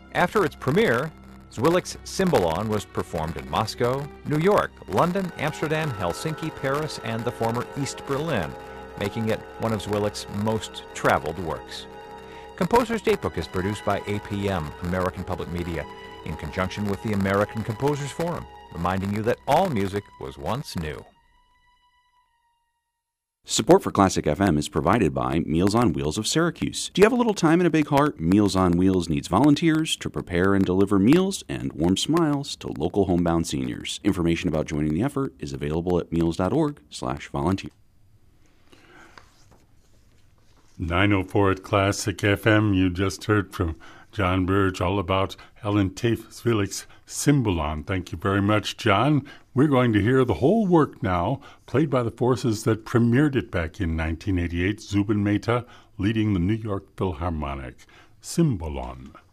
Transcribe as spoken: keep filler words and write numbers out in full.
After its premiere, Zwilic's Cymbalon was performed in Moscow, New York, London, Amsterdam, Helsinki, Paris, and the former East Berlin, making it one of Zwilic's most traveled works. Composer's Datebook is produced by A P M, American Public Media, in conjunction with the American Composers Forum, reminding you that all music was once new. Support for Classic F M is provided by Meals on Wheels of Syracuse. Do you have a little time and a big heart? Meals on Wheels needs volunteers to prepare and deliver meals and warm smiles to local homebound seniors. Information about joining the effort is available at meals.org slash volunteer. nine oh four at Classic F M. You just heard from John Burge all about Ellen Tafe Zwilic's Cymbalon. Thank you very much, John. We're going to hear the whole work now, played by the forces that premiered it back in nineteen eighty-eight. Zubin Mehta leading the New York Philharmonic. Cymbalon.